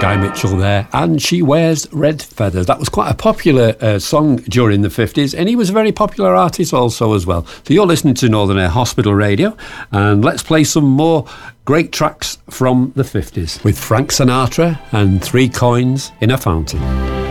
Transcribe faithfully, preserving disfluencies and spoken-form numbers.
Guy Mitchell there, and She Wears Red Feathers. That was quite a popular uh, song during the fifties, and he was a very popular artist also as well. So you're listening to Northern Air Hospital Radio, and let's play some more great tracks from the fifties with Frank Sinatra and Three Coins in a Fountain.